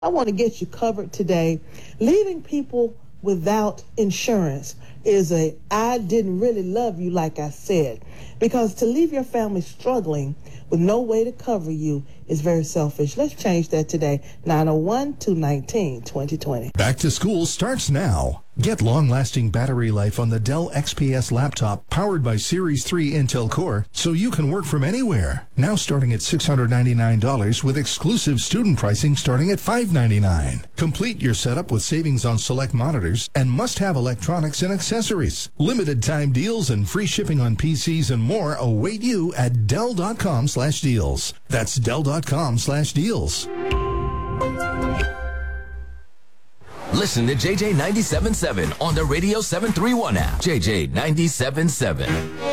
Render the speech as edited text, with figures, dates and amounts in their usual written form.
I want to get you covered today. Leaving people without insurance is I didn't really love you like I said, because to leave your family struggling with no way to cover you is very selfish. Let's change that today. 901-219-2020. Back to school starts now. Get long-lasting battery life on the Dell XPS laptop powered by Series 3 Intel Core so you can work from anywhere. Now starting at $699 with exclusive student pricing starting at $599. Complete your setup with savings on select monitors and must-have electronics and accessories. Limited time deals and free shipping on PCs and more await you at Dell.com/deals. That's Dell.com/deals. Listen to JJ 97.7 on the Radio 731 app. JJ 97.7.